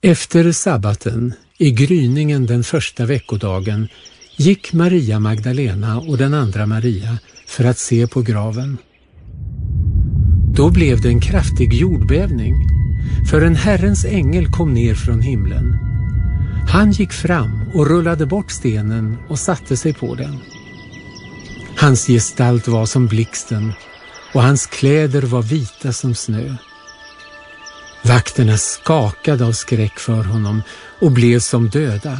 Efter sabbaten, i gryningen den första veckodagen, gick Maria Magdalena och den andra Maria för att se på graven. Då blev det en kraftig jordbävning, för en Herrens ängel kom ner från himlen. Han gick fram och rullade bort stenen och satte sig på den. Hans gestalt var som blixten och hans kläder var vita som snö. Vakterna skakade av skräck för honom och blev som döda.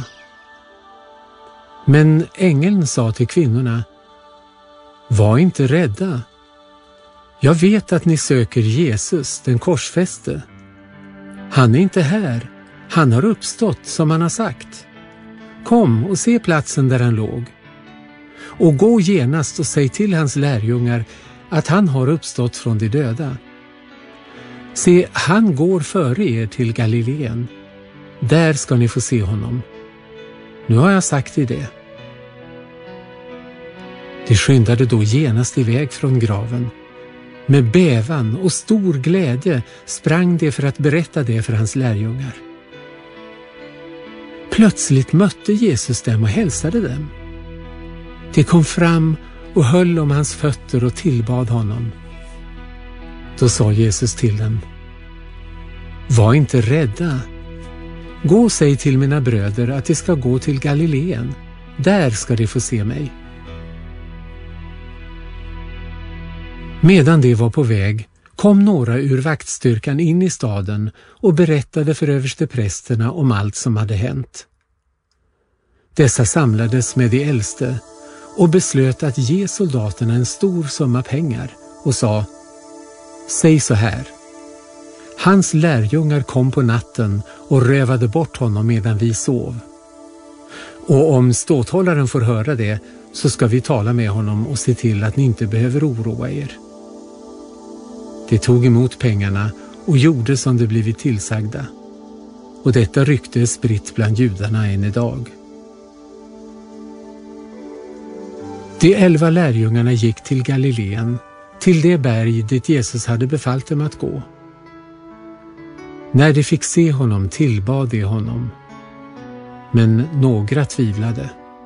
Men ängeln sa till kvinnorna: var inte rädda. Jag vet att ni söker Jesus, den korsfäste. Han är inte här. Han har uppstått som han har sagt. Kom och se platsen där han låg. Och gå genast och säg till hans lärjungar att han har uppstått från de döda. Se, han går före er till Galileen. Där ska ni få se honom. Nu har jag sagt er det. De skyndade då genast iväg från graven. Med bävan och stor glädje sprang de för att berätta det för hans lärjungar. Plötsligt mötte Jesus dem och hälsade dem. De kom fram och höll om hans fötter och tillbad honom. Då sa Jesus till dem: var inte rädda. Gå och säg till mina bröder att de ska gå till Galileen. Där ska de få se mig. Medan de var på väg kom några ur vaktstyrkan in i staden och berättade för översteprästerna om allt som hade hänt. Dessa samlades med de äldste och beslöt att ge soldaterna en stor summa pengar och sa: säg så här: hans lärjungar kom på natten och rövade bort honom medan vi sov. Och om ståthållaren får höra det, så ska vi tala med honom och se till att ni inte behöver oroa er. De tog emot pengarna och gjorde som de blivit tillsagda. Och detta rykte är spritt bland judarna än idag. De 11 lärjungarna gick till Galileen, till det berg dit Jesus hade befallt dem att gå. När de fick se honom tillbad de honom, men några tvivlade.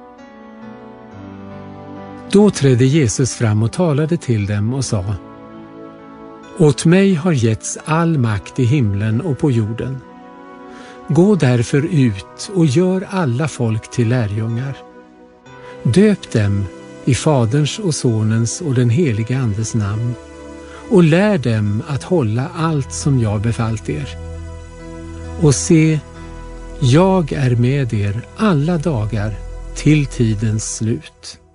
Då trädde Jesus fram och talade till dem och sa: åt mig har getts all makt i himlen och på jorden. Gå därför ut och gör alla folk till lärjungar. Döp dem i Faderns och Sonens och den helige Andes namn och lär dem att hålla allt som jag befallt er. Och se, jag är med er alla dagar till tidens slut.